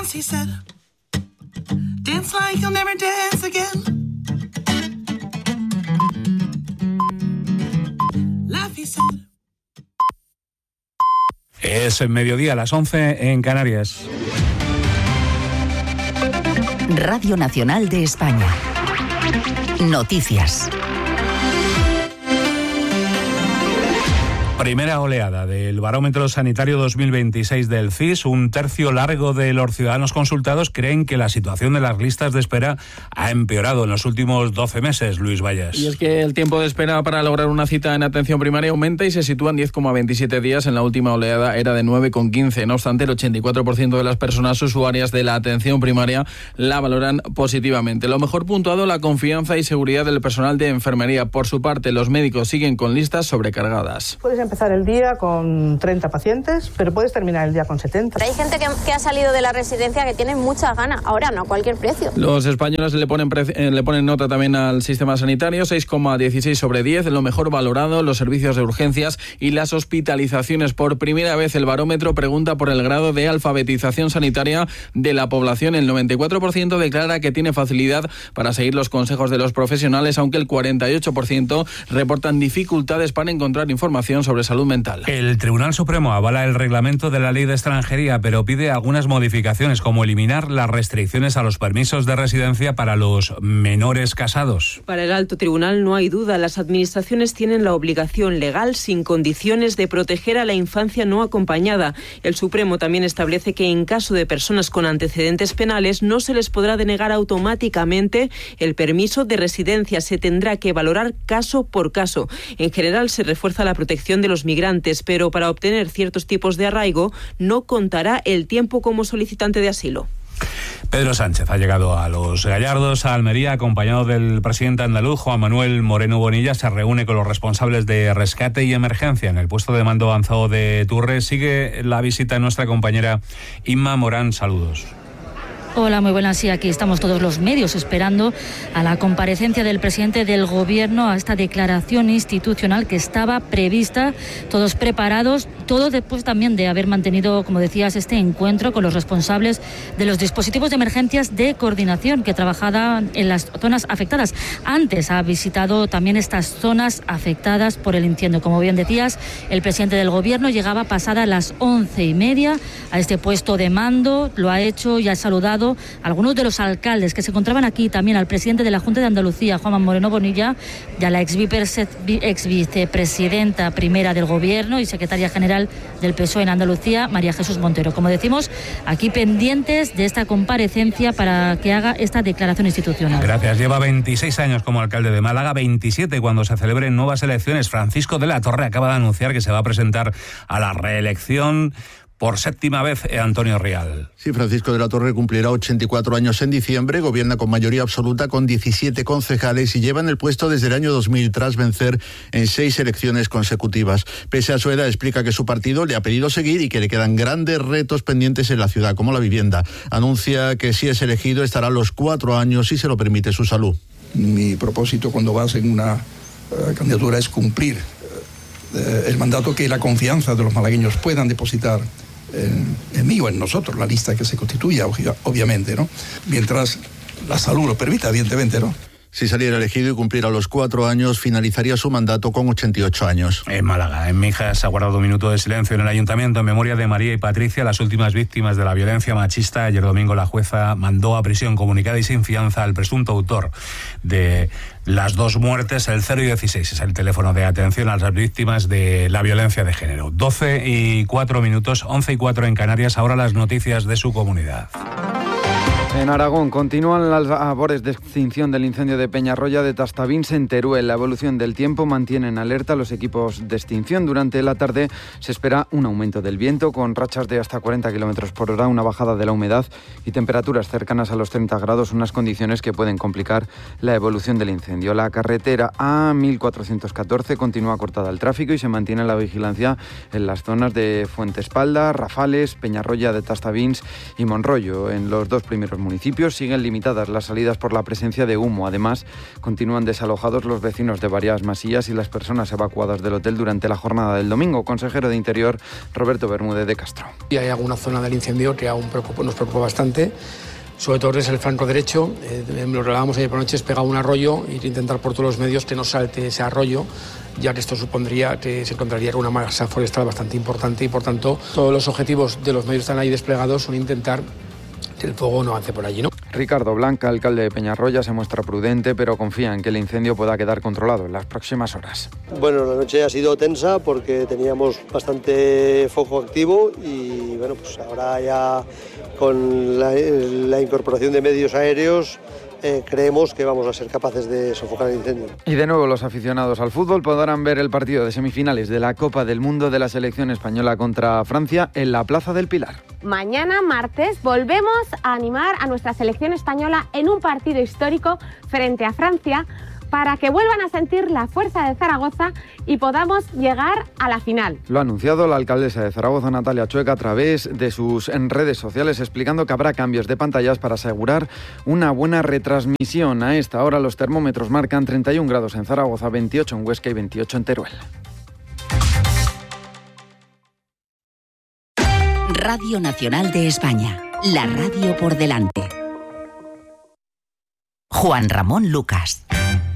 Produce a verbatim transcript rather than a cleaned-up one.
Dance, he said. Dance like you'll never dance again. Laugh, he said. Es el mediodía, a las once en Canarias. Radio Nacional de España. Noticias. Primera oleada del Barómetro Sanitario dos mil veintiséis del C I S. Un tercio largo de los ciudadanos consultados creen que la situación de las listas de espera ha empeorado en los últimos doce meses, Luis Valles. Y es que el tiempo de espera para lograr una cita en atención primaria aumenta y se sitúa en diez coma veintisiete días. En la última oleada era de nueve coma quince. No obstante, el ochenta y cuatro por ciento de las personas usuarias de la atención primaria la valoran positivamente. Lo mejor puntuado, la confianza y seguridad del personal de enfermería. Por su parte, los médicos siguen con listas sobrecargadas. Puedes empezar el día con treinta pacientes, pero puedes terminar el día con setenta. Hay gente que, que ha salido de la residencia que tiene muchas ganas. Ahora no, a cualquier precio. Los españoles le ponen, pre- eh, le ponen nota también al sistema sanitario, seis coma dieciséis sobre diez. Lo mejor valorado, los servicios de urgencias y las hospitalizaciones. Por primera vez el barómetro pregunta por el grado de alfabetización sanitaria de la población. El noventa y cuatro por ciento declara que tiene facilidad para seguir los consejos de los profesionales, aunque el cuarenta y ocho por ciento reportan dificultades para encontrar información sobre salud mental. El Tribunal Supremo avala el reglamento de la Ley de Extranjería, pero pide algunas modificaciones, como eliminar las restricciones a los permisos de residencia para los menores casados. Para el Alto Tribunal no hay duda, las administraciones tienen la obligación legal, sin condiciones, de proteger a la infancia no acompañada. El Supremo también establece que en caso de personas con antecedentes penales no se les podrá denegar automáticamente el permiso de residencia, se tendrá que valorar caso por caso. En general se refuerza la protección de los migrantes, pero para obtener ciertos tipos de arraigo no contará el tiempo como solicitante de asilo. Pedro Sánchez ha llegado a Los Gallardos, a Almería, acompañado del presidente andaluz, Juan Manuel Moreno Bonilla. Se reúne con los responsables de rescate y emergencia en el puesto de mando avanzado de Turres. Sigue la visita de nuestra compañera Inma Morán. Saludos. Hola, muy buenas. Sí, aquí estamos todos los medios esperando a la comparecencia del presidente del Gobierno, a esta declaración institucional que estaba prevista, todos preparados, todo después también de haber mantenido, como decías, este encuentro con los responsables de los dispositivos de emergencias de coordinación que trabajaban en las zonas afectadas. Antes ha visitado también estas zonas afectadas por el incendio. Como bien decías, el presidente del Gobierno llegaba pasada las once y media a este puesto de mando, lo ha hecho y ha saludado a algunos de los alcaldes que se encontraban aquí, también al presidente de la Junta de Andalucía, Juan Moreno Bonilla, y a la ex vicepresidenta primera del Gobierno y secretaria general del P S O E en Andalucía, María Jesús Montero. Como decimos, aquí pendientes de esta comparecencia para que haga esta declaración institucional. Gracias. Lleva veintiséis años como alcalde de Málaga, veintisiete cuando se celebren nuevas elecciones. Francisco de la Torre acaba de anunciar que se va a presentar a la reelección por séptima vez, Antonio Rial. Sí, Francisco de la Torre cumplirá ochenta y cuatro años en diciembre, gobierna con mayoría absoluta con diecisiete concejales y lleva en el puesto desde el año dos mil tras vencer en seis elecciones consecutivas. Pese a su edad, explica que su partido le ha pedido seguir y que le quedan grandes retos pendientes en la ciudad, como la vivienda. Anuncia que si es elegido estará los cuatro años si se lo permite su salud. Mi propósito cuando vas en una uh, candidatura es cumplir uh, el mandato, que la confianza de los malagueños puedan depositar En, en mí o en nosotros, la lista que se constituya, obviamente, ¿no? Mientras la salud lo permita, evidentemente, ¿no? Si saliera elegido y cumpliera los cuatro años, finalizaría su mandato con ochenta y ocho años. En Málaga, en Mijas, ha guardado un minuto de silencio en el ayuntamiento en memoria de María y Patricia, las últimas víctimas de la violencia machista. Ayer domingo la jueza mandó a prisión comunicada y sin fianza al presunto autor de las dos muertes. El cero y dieciséis es el teléfono de atención a las víctimas de la violencia de género. doce y cuatro minutos, once y cuatro en Canarias. Ahora las noticias de su comunidad. En Aragón continúan las labores de extinción del incendio de Peñarroya de Tastavins en Teruel. La evolución del tiempo mantiene en alerta los equipos de extinción. Durante la tarde se espera un aumento del viento con rachas de hasta cuarenta kilómetros por hora, una bajada de la humedad y temperaturas cercanas a los treinta grados, unas condiciones que pueden complicar la evolución del incendio. La carretera A mil cuatrocientos catorce continúa cortada al tráfico y se mantiene la vigilancia en las zonas de Fuentespalda, Rafales, Peñarroya de Tastavins y Monroyo. En los dos primeros municipios siguen limitadas las salidas por la presencia de humo. Además, continúan desalojados los vecinos de varias masillas y las personas evacuadas del hotel durante la jornada del domingo. Consejero de Interior, Roberto Bermúdez de Castro. Y hay alguna zona del incendio que aún preocupa, nos preocupa bastante. Sobre todo es el flanco derecho, eh, lo relábamos ayer por noche, es pegar un arroyo e intentar por todos los medios que no salte ese arroyo, ya que esto supondría que se encontraría con una masa forestal bastante importante y por tanto todos los objetivos de los medios que están ahí desplegados son intentar que el fuego no avance por allí, ¿no? Ricardo Blanca, alcalde de Peñarroya, se muestra prudente, pero confía en que el incendio pueda quedar controlado en las próximas horas. Bueno, la noche ha sido tensa porque teníamos bastante foco activo y bueno, pues ahora ya con la, la incorporación de medios aéreos Eh, creemos que vamos a ser capaces de sofocar el incendio. Y de nuevo los aficionados al fútbol podrán ver el partido de semifinales de la Copa del Mundo de la selección española contra Francia en la Plaza del Pilar. Mañana, martes, volvemos a animar a nuestra selección española en un partido histórico frente a Francia para que vuelvan a sentir la fuerza de Zaragoza y podamos llegar a la final. Lo ha anunciado la alcaldesa de Zaragoza, Natalia Chueca, a través de sus redes sociales, explicando que habrá cambios de pantallas para asegurar una buena retransmisión. A esta hora los termómetros marcan treinta y un grados en Zaragoza, veintiocho en Huesca y veintiocho en Teruel. Radio Nacional de España, la radio por delante. Juan Ramón Lucas.